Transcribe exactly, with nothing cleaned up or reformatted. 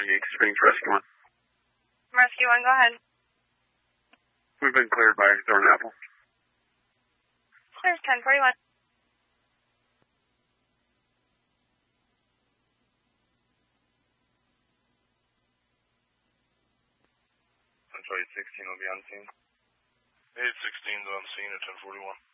Yankee Springs Rescue one. Rescue one, go ahead. We've been cleared by Thornapple. There's ten forty-one. Central eight sixteen will be on scene. eight sixteen's on scene at ten forty-one.